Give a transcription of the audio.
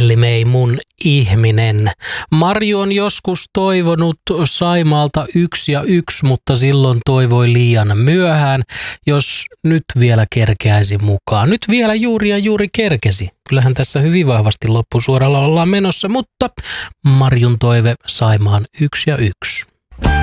Ellimei mun ihminen. Marju on joskus toivonut Saimaalta 1 ja 1, mutta silloin toivoi liian myöhään, jos nyt vielä kerkeäisi mukaan. Nyt vielä juuri ja juuri kerkesi. Kyllähän tässä hyvin vahvasti loppusuoralla ollaan menossa, mutta Marjun toive Saimaan 1 ja 1.